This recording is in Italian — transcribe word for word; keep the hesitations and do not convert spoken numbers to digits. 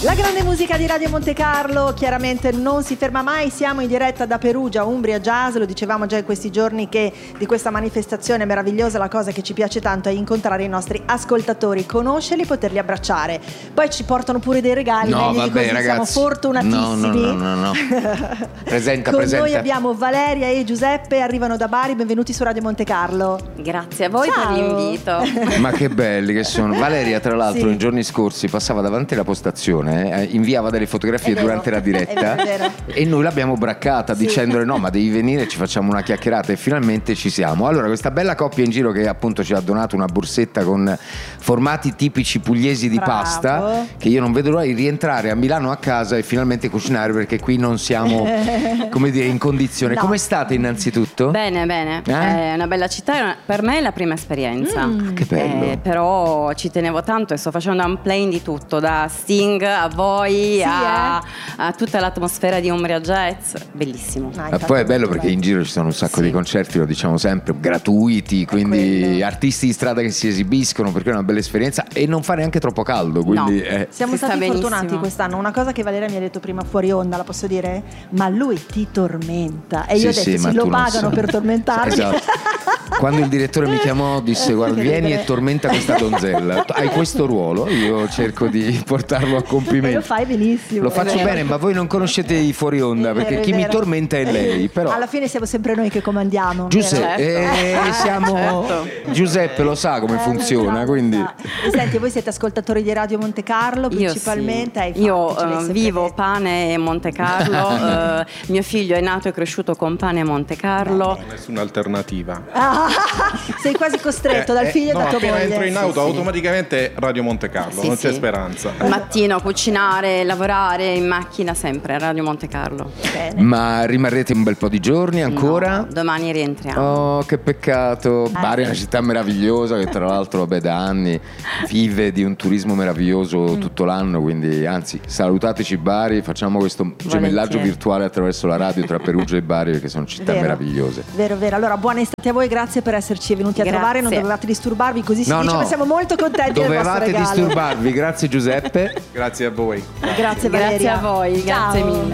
La grande musica di Radio Monte Carlo chiaramente non si ferma mai, siamo in diretta da Perugia, Umbria Jazz, lo dicevamo già in questi giorni che di questa manifestazione meravigliosa la cosa che ci piace tanto è incontrare i nostri ascoltatori, conoscerli, poterli abbracciare. Poi ci portano pure dei regali, no, vabbè, ragazzi, siamo fortunatissimi. No, no, no, no, no. Presenta, Con presenta. noi abbiamo Valeria e Giuseppe, arrivano da Bari, benvenuti su Radio Monte Carlo. Grazie a voi. Ciao. Per l'invito. Ma che belli che sono. Valeria tra l'altro Sì. nei giorni scorsi passava davanti alla postazione, eh, inviava delle fotografie È vero. durante la diretta È vero, è vero. e noi l'abbiamo braccata Sì. dicendole no, ma devi venire, ci facciamo una chiacchierata, e finalmente ci siamo. Allora, questa bella coppia in giro che appunto ci ha donato una borsetta con formati tipici pugliesi di Bravo. pasta, che io non vedo l'ora di rientrare a Milano a casa e finalmente cucinare, perché qui non siamo come dire in condizione. No. Come state innanzitutto? Bene, bene. Eh? È una bella città, è una- per me è la prima esperienza. Mm. Che bello. Eh, però ci tenevo tanto e sto facendo un play di tutto, da Sting a voi Sì, a, a tutta l'atmosfera di Umbria Jazz. Bellissimo. Ah, Ma intanto poi è bello molto perché bello. in giro ci sono un sacco Sì. di concerti, lo diciamo sempre, gratuiti, quindi quello. artisti di strada che si esibiscono, perché è una bella esperienza e non fa neanche troppo caldo, quindi No. eh, Siamo Si sta stati benissimo. fortunati quest'anno. Una cosa che Valeria mi ha detto prima fuori onda, la posso dire? Ma lui ti tormenta. E io sì, ho detto sì, sì, ma lo tu non pagano sai. per tormentarmi. Esatto. Quando il direttore mi chiamò disse guarda, Che vieni ridere. e tormenta questa donzella, hai questo ruolo, io cerco di portarlo a E compimento. lo fai benissimo. Lo faccio è vero. bene, ma voi non conoscete i fuori onda, È perché vero, chi è mi vero. tormenta è lei. Però Alla fine siamo sempre noi che comandiamo. Giuseppe, vero? eh, siamo Certo. Giuseppe lo sa come Eh, funziona, bravo, quindi bravo. E senti, voi siete ascoltatori di Radio Monte Carlo Io principalmente? sì. Hai Io fatti, ce l'hai eh, sempre vivo detto. pane e Monte Carlo. eh, mio figlio è nato e cresciuto con pane e Monte Carlo. Nessuna alternativa. Ah, sei quasi costretto dal Eh, figlio no, e da tua appena moglie. entro in Sì, auto sì. automaticamente Radio Monte Carlo, Sì, non c'è sì. speranza. Al mattino cucinare, lavorare in macchina sempre a Radio Monte Carlo. Bene. ma rimarrete un bel po' di giorni ancora? No, domani rientriamo. Oh, che peccato. Bari è una città meravigliosa che tra l'altro vabbè, da anni vive di un turismo meraviglioso tutto l'anno, quindi anzi salutateci Bari, facciamo questo gemellaggio Volentieri. virtuale attraverso la radio tra Perugia e Bari, perché sono città Vero. meravigliose. Vero, vero. Allora, buona estate a voi, grazie per esserci venuti a Grazie. trovare. Non dovevate disturbarvi, così si No, dice, no. ma siamo molto contenti del vostro Dovevate regalo. disturbarvi, grazie Giuseppe. Grazie a voi. Grazie, Grazie Valeria. a voi, Ciao. grazie mille.